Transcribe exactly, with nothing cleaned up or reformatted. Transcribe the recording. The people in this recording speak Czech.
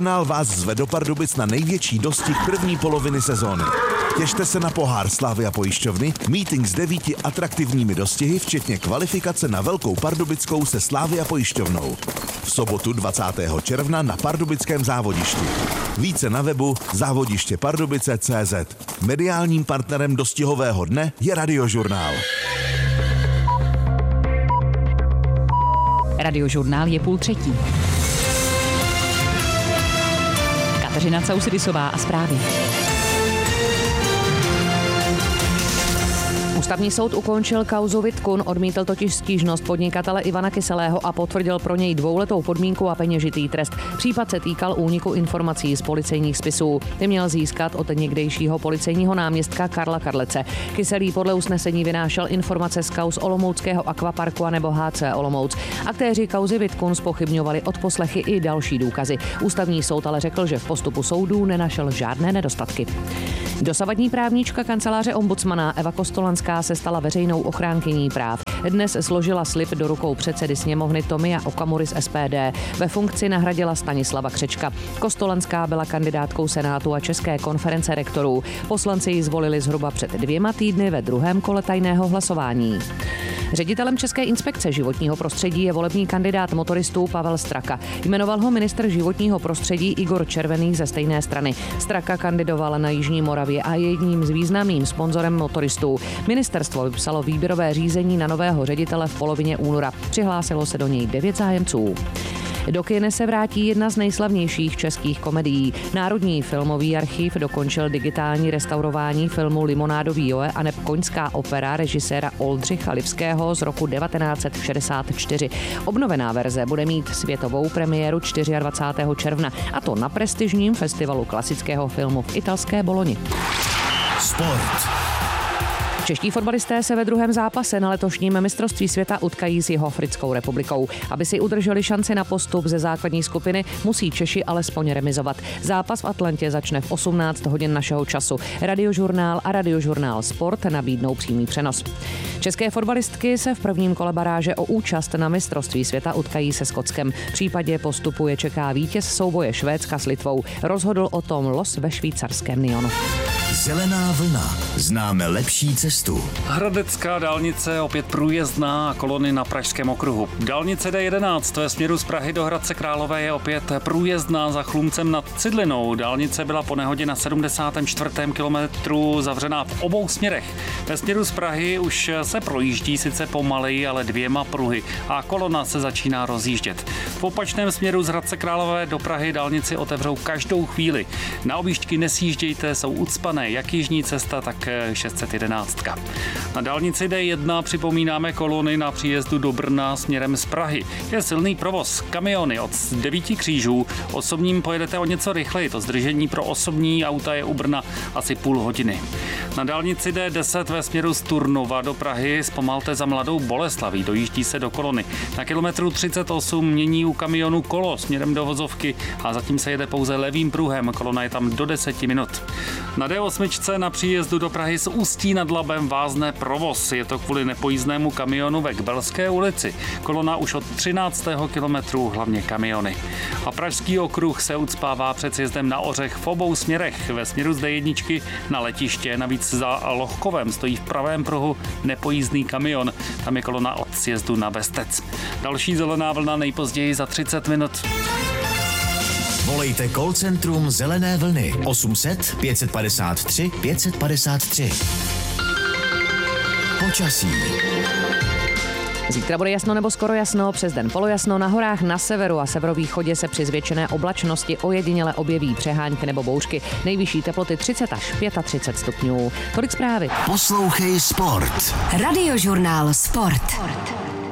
Radiožurnál vás zve do Pardubic na největší dostih první poloviny sezóny. Těšte se na pohár Slavia pojišťovny, meeting s devíti atraktivními dostihy, včetně kvalifikace na Velkou Pardubickou se Slavia pojišťovnou. V sobotu dvacátého června na pardubickém závodišti. Více na webu závodiště pardubice tečka cé zet. Mediálním partnerem dostihového dne je Radiožurnál. Radiožurnál je půl třetí. Kateřina Causydisová a zprávy. Ústavní soud ukončil kauzu Vidkun, odmítl totiž stížnost podnikatele Ivana Kyselého a potvrdil pro něj dvouletou podmínku a peněžitý trest. Případ se týkal úniku informací z policejních spisů. Ty měl získat od někdejšího policejního náměstka Karla Karlece. Kyselý podle usnesení vynášel informace z kauz Olomouckého akvaparku a nebo há cé Olomouc. Aktéři kauzy Vidkun zpochybňovali odposlechy i další důkazy. Ústavní soud ale řekl, že v postupu soudů nenašel žádné nedostatky. Dosavadní právníčka kanceláře ombudsmana Eva Kostolanská se stala veřejnou ochránkyní práv. Dnes složila slib do rukou předsedy sněmovny Tomia Okamury z es pé dé. Ve funkci nahradila Stanislava Křečka. Kostolanská byla kandidátkou Senátu a České konference rektorů. Poslanci ji zvolili zhruba před dvěma týdny ve druhém kole tajného hlasování. Ředitelem České inspekce životního prostředí je volební kandidát motoristů Pavel Straka. Jmenoval ho ministr životního prostředí Igor Červený ze stejné strany. Straka kandidoval na Jižní Moravě a je jedním z významným sponzorem motoristů. Ministerstvo vypsalo výběrové řízení na nového ředitele v polovině února. Přihlásilo se do něj devět zájemců. Do kin se vrátí jedna z nejslavnějších českých komedií. Národní filmový archiv dokončil digitální restaurování filmu Limonádový Joe a neb Koňská opera režiséra Oldřicha Lipského z roku devatenáct set šedesát čtyři. Obnovená verze bude mít světovou premiéru dvacátého čtvrtého června, a to na prestižním festivalu klasického filmu v italské Boloni. Sport. Čeští fotbalisté se ve druhém zápase na letošním mistrovství světa utkají s Jihoafrickou republikou. Aby si udrželi šanci na postup ze základní skupiny, musí Češi alespoň remizovat. Zápas v Atlantě začne v osmnáct hodin našeho času. Radiožurnál a Radiožurnál Sport nabídnou přímý přenos. České fotbalistky se v prvním kole baráže o účast na mistrovství světa utkají se Skotskem. V případě postupu je čeká vítěz souboje Švédska s Litvou. Rozhodl o tom los ve švýcarském Nyonu. Zelená vlna. Známe lepší cestu. Hradecká dálnice opět průjezdná a kolony na Pražském okruhu. Dálnice dé jedenáct ve směru z Prahy do Hradce Králové je opět průjezdná za Chlumcem nad Cidlinou. Dálnice byla po nehodě na sedmdesátém čtvrtém kilometru zavřená v obou směrech. Ve směru z Prahy už se projíždí sice pomaleji, ale dvěma pruhy a kolona se začíná rozjíždět. V opačném směru z Hradce Králové do Prahy dálnici otevřou každou chvíli. Na objížďky nesjíždějte, jsou ucpané jak jižní cesta, tak šest set jedenáct. Na dálnici dé jedna připomínáme kolony na příjezdu do Brna směrem z Prahy. Je silný provoz, kamiony od devíti křížů. Osobním pojedete o něco rychleji, to zdržení pro osobní auta je u Brna asi půl hodiny. Na dálnici dé deset ve směru z Turnova do Prahy zpomalte za Mladou Boleslaví, dojíždí se do kolony. Na kilometru třicet osm mění u kamionu kolo směrem do vozovky a zatím se jede pouze levým pruhem, kolona je tam do deseti minut. Na dé osm na příjezdu do Prahy z Ústí nad Labem vázne provoz. Je to kvůli nepojízdnému kamionu ve Kbelské ulici. Kolona už od třináctého kilometru, hlavně kamiony. A Pražský okruh se ucpává před sjezdem na Ořech v obou směrech. Ve směru z dé jedna na letiště, navíc za Lohkovem, stojí v pravém pruhu nepojízdný kamion. Tam je kolona od sjezdu na Bestec. Další zelená vlna nejpozději za třicet minut. Volejte call centrum Zelené vlny osm set pět padesát tři pět padesát tři. Počasí. Zítra bude jasno nebo skoro jasno, přes den polojasno, na horách na severu a severovýchodě se při zvětšené oblačnosti ojediněle objeví přehánky nebo bouřky. Nejvyšší teploty třicet až třicet pět stupňů. Tolik zprávy. Poslouchej Sport. Radiožurnál Sport.